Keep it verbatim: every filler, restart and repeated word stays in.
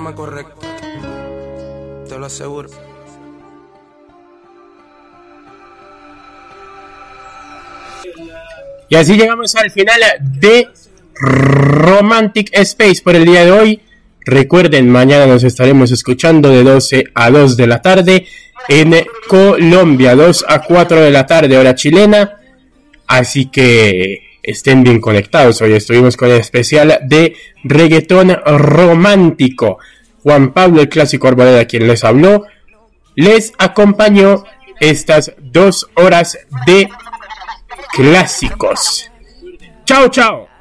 forma correcta, te lo aseguro. Y así llegamos al final de Romantic Space por el día de hoy. Recuerden, mañana nos estaremos escuchando de doce a dos de la tarde en Colombia, dos a cuatro de la tarde hora chilena. Así que estén bien conectados. Hoy estuvimos con el especial de reggaetón romántico. Juan Pablo, el clásico Arboleda, quien les habló, les acompañó estas dos horas de clásicos. Chao, chao.